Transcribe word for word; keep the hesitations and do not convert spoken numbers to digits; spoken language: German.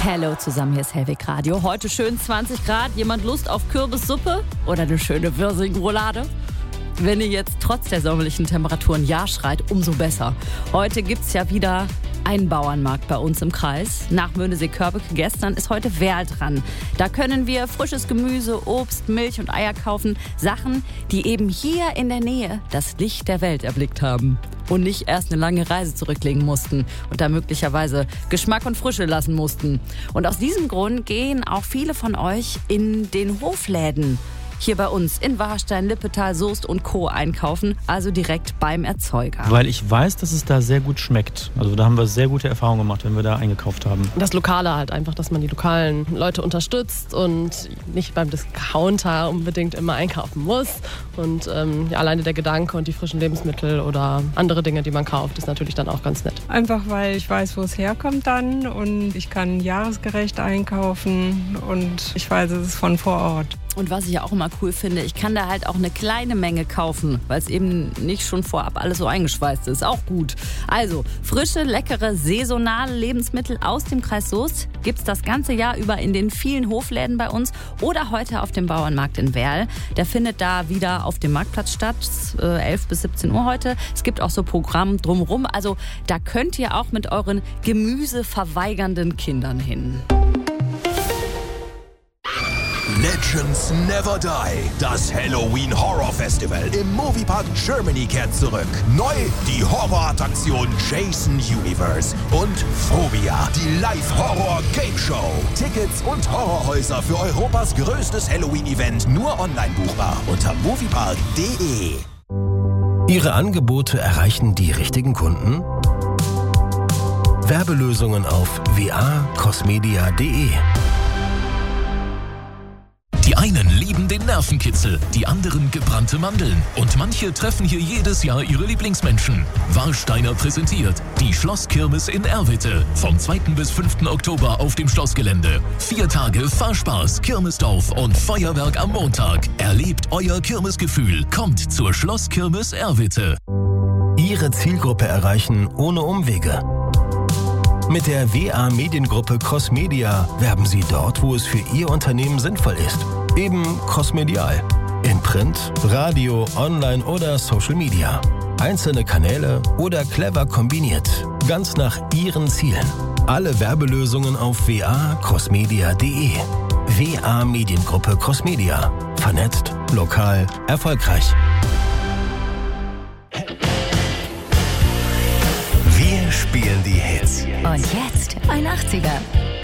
Hallo zusammen, hier ist Hellweg Radio. Heute schön zwanzig Grad. Jemand Lust auf Kürbissuppe oder eine schöne Würsing-Roulade? Wenn ihr jetzt trotz der sommerlichen Temperaturen Ja schreit, umso besser. Heute gibt's ja wieder einen Bauernmarkt bei uns im Kreis. Nach Möhnesee-Körbeke gestern ist heute Werl dran. Da können wir frisches Gemüse, Obst, Milch und Eier kaufen. Sachen, die eben hier in der Nähe das Licht der Welt erblickt haben. Und nicht erst eine lange Reise zurücklegen mussten und da möglicherweise Geschmack und Frische lassen mussten. Und aus diesem Grund gehen auch viele von euch in den Hofläden hier bei uns in Warstein, Lippetal, Soest und Co. einkaufen, also direkt beim Erzeuger. Weil ich weiß, dass es da sehr gut schmeckt. Also da haben wir sehr gute Erfahrungen gemacht, wenn wir da eingekauft haben. Das Lokale halt einfach, dass man die lokalen Leute unterstützt und nicht beim Discounter unbedingt immer einkaufen muss. Und ähm, ja, alleine der Gedanke und die frischen Lebensmittel oder andere Dinge, die man kauft, ist natürlich dann auch ganz nett. Einfach, weil ich weiß, wo es herkommt dann und ich kann jahresgerecht einkaufen und ich weiß, es ist von vor Ort. Und was ich ja auch immer cool finde, ich kann da halt auch eine kleine Menge kaufen, weil es eben nicht schon vorab alles so eingeschweißt ist. Auch gut. Also, frische, leckere, saisonale Lebensmittel aus dem Kreis Soest gibt's das ganze Jahr über in den vielen Hofläden bei uns oder heute auf dem Bauernmarkt in Werl. Der findet da wieder auf dem Marktplatz statt, äh, elf bis siebzehn Uhr heute. Es gibt auch so Programm drumherum. Also, da könnt ihr auch mit euren gemüseverweigernden Kindern hin. Legends Never Die. Das Halloween Horror Festival im Moviepark Germany kehrt zurück. Neu die Horrorattraktion Jason Universe und Phobia, die Live-Horror-Game-Show. Tickets und Horrorhäuser für Europas größtes Halloween-Event nur online buchbar unter moviepark punkt de. Ihre Angebote erreichen die richtigen Kunden? Werbelösungen auf w a cosmedia punkt de. Die einen lieben den Nervenkitzel, die anderen gebrannte Mandeln. Und manche treffen hier jedes Jahr ihre Lieblingsmenschen. Warsteiner präsentiert die Schlosskirmes in Erwitte. Vom zweiten bis fünften Oktober auf dem Schlossgelände. Vier Tage Fahrspaß, Kirmesdorf und Feuerwerk am Montag. Erlebt euer Kirmesgefühl. Kommt zur Schlosskirmes Erwitte. Ihre Zielgruppe erreichen ohne Umwege. Mit der W A Mediengruppe Crossmedia werben Sie dort, wo es für Ihr Unternehmen sinnvoll ist. Eben crossmedial. In Print, Radio, Online oder Social Media. Einzelne Kanäle oder clever kombiniert. Ganz nach Ihren Zielen. Alle Werbelösungen auf w a crossmedia punkt de. W A Mediengruppe Crossmedia. Vernetzt, lokal, erfolgreich. Wir spielen die Hits. Und jetzt ein achtziger.